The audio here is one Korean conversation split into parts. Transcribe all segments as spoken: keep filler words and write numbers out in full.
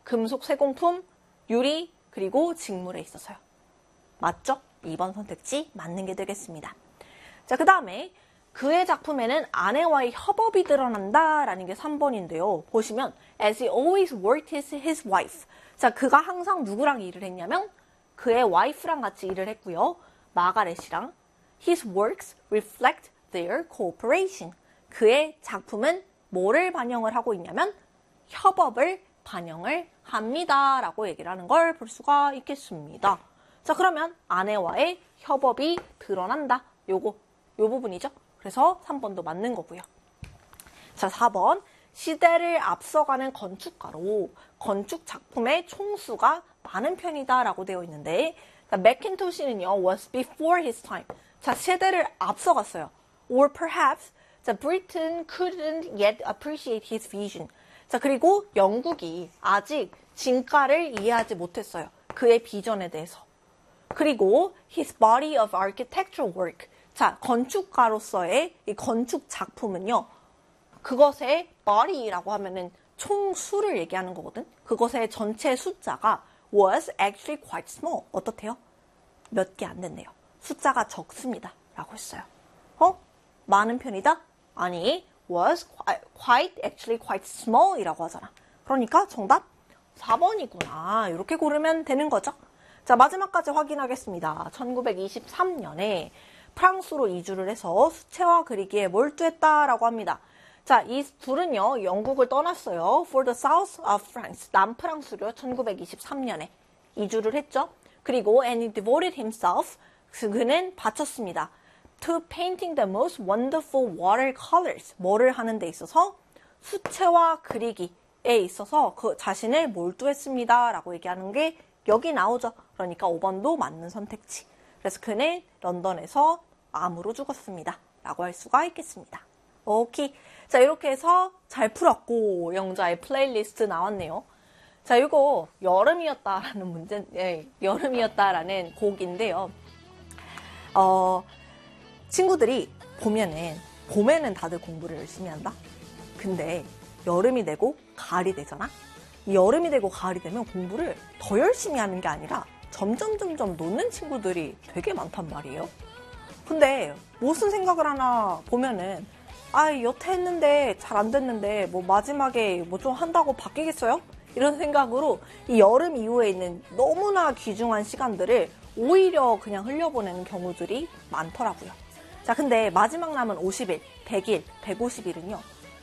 금속 세공품, 유리, 그리고 직물에 있어서요. 맞죠? 이 번 선택지 맞는 게 되겠습니다. 자, 그 다음에 그의 작품에는 아내와의 협업이 드러난다 라는 게 삼 번인데요. 보시면 as he always worked with his wife. 자, 그가 항상 누구랑 일을 했냐면 그의 와이프랑 같이 일을 했고요. 마가렛이랑 his works reflect their cooperation. 그의 작품은 뭐를 반영을 하고 있냐면 협업을 반영을 합니다 라고 얘기를 하는 걸 볼 수가 있겠습니다. 자, 그러면 아내와의 협업이 드러난다. 요거, 요 부분이죠. 그래서 삼 번도 맞는 거고요. 자, 사 번. 시대를 앞서가는 건축가로 건축 작품의 총수가 많은 편이다 라고 되어 있는데, 맥킨토시는요, was before his time. 자, 시대를 앞서갔어요. Or perhaps, 자, Britain couldn't yet appreciate his vision. 자, 그리고 영국이 아직 진가를 이해하지 못했어요. 그의 비전에 대해서. 그리고 his body of architectural work. 자, 건축가로서의 이 건축 작품은요, 그것의 body라고 하면은 총수를 얘기하는 거거든. 그것의 전체 숫자가 was actually quite small. 어떻대요? 몇 개 안 된대요. 숫자가 적습니다. 라고 했어요. 어? 많은 편이다? 아니, was quite, actually quite small 이라고 하잖아. 그러니까 정답 사 번이구나. 이렇게 고르면 되는 거죠. 자, 마지막까지 확인하겠습니다. 천구백이십삼 년에 프랑스로 이주를 해서 수채화 그리기에 몰두했다라고 합니다. 자, 이 둘은요, 영국을 떠났어요. For the south of France. 남프랑스로 천구백이십삼 년에 이주를 했죠. 그리고 and he devoted himself. 그는 바쳤습니다. To painting the most wonderful watercolors. 뭐를 하는 데 있어서? 수채화 그리기에 있어서 그 자신을 몰두했습니다. 라고 얘기하는 게 여기 나오죠. 그러니까 오 번도 맞는 선택지. 그래서 그는 런던에서 암으로 죽었습니다. 라고 할 수가 있겠습니다. 오케이. 자, 이렇게 해서 잘 풀었고 영자의 플레이리스트 나왔네요. 자, 이거 여름이었다라는 문제, 예, 여름이었다라는 곡인데요. 어, 친구들이 보면은 봄에는 다들 공부를 열심히 한다. 근데 여름이 되고 가을이 되잖아. 이 여름이 되고 가을이 되면 공부를 더 열심히 하는 게 아니라 점점 점점 놓는 친구들이 되게 많단 말이에요. 근데 무슨 생각을 하나 보면은 아, 여태 했는데 잘 안 됐는데 뭐 마지막에 뭐 좀 한다고 바뀌겠어요? 이런 생각으로 이 여름 이후에 있는 너무나 귀중한 시간들을 오히려 그냥 흘려보내는 경우들이 많더라고요. 자, 근데 마지막 남은 오십 일, 백 일, 백오십 일은요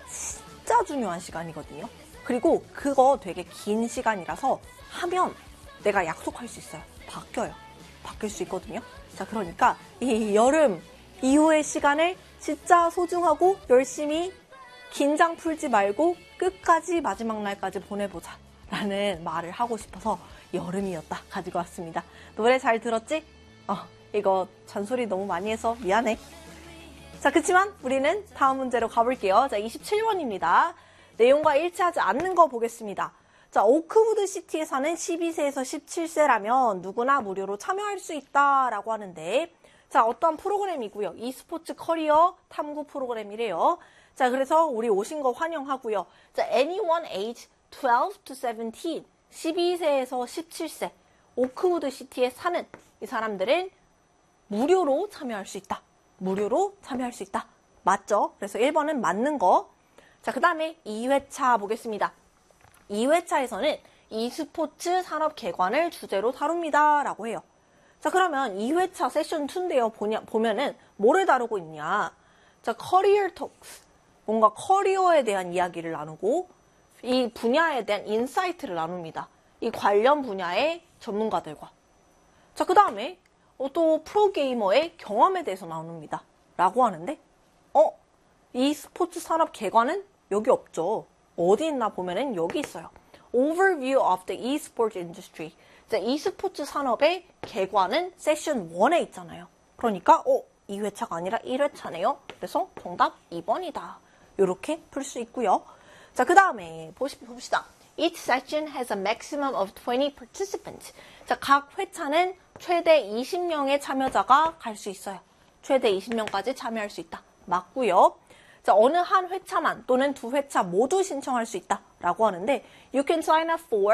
진짜 중요한 시간이거든요. 그리고 그거 되게 긴 시간이라서 하면 내가 약속할 수 있어요. 바뀌어요. 바뀔 수 있거든요. 자, 그러니까 이 여름 이후의 시간을 진짜 소중하고 열심히 긴장 풀지 말고 끝까지 마지막 날까지 보내보자 라는 말을 하고 싶어서 여름이었다 가지고 왔습니다. 노래 잘 들었지? 어, 이거 잔소리 너무 많이 해서 미안해. 자, 그치만 우리는 다음 문제로 가볼게요. 자, 이십칠 번입니다. 내용과 일치하지 않는 거 보겠습니다. 자, 오크우드 시티에 사는 십이 세에서 십칠 세라면 누구나 무료로 참여할 수 있다라고 하는데, 자, 어떤 프로그램이고요. e스포츠 커리어 탐구 프로그램이래요. 자, 그래서 우리 오신 거 환영하고요. 자, anyone age twelve to seventeen, 십이 세에서 십칠 세, 오크우드 시티에 사는 이 사람들은 무료로 참여할 수 있다. 무료로 참여할 수 있다. 맞죠? 그래서 일 번은 맞는 거. 자, 그 다음에 이 회차 보겠습니다. 이 회차에서는 e스포츠 산업 개관을 주제로 다룹니다. 라고 해요. 자, 그러면 이 회차 세션 이인데요. 보냐, 보면은 뭐를 다루고 있냐. 자, 커리어 톡스. 뭔가 커리어에 대한 이야기를 나누고 이 분야에 대한 인사이트를 나눕니다. 이 관련 분야의 전문가들과. 자, 그 다음에 어, 또 프로게이머의 경험에 대해서 나눕니다. 라고 하는데, 어? 이 스포츠 산업 개관은 여기 없죠. 어디 있나 보면은 여기 있어요. Overview of the eSports Industry. 자, e스포츠 산업의 개관은 세션 일에 있잖아요. 그러니까 어, 이 회차가 아니라 일 회차네요. 그래서 정답 이 번이다. 이렇게 풀 수 있고요. 자, 그 다음에 봅시다. Each session has a maximum of twenty participants. 자, 각 회차는 최대 이십 명의 참여자가 갈 수 있어요. 최대 이십 명까지 참여할 수 있다. 맞고요. 자, 어느 한 회차만 또는 두 회차 모두 신청할 수 있다라고 하는데 You can sign up for